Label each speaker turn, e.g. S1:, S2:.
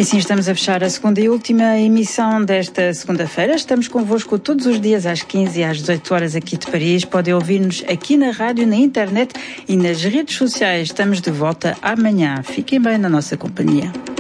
S1: E sim, estamos a fechar a segunda e última emissão desta segunda-feira. Estamos convosco todos os dias às 15 e às 18 horas aqui de Paris. Podem ouvir-nos aqui na rádio, na internet e nas redes sociais. Estamos de volta amanhã. Fiquem bem na nossa companhia.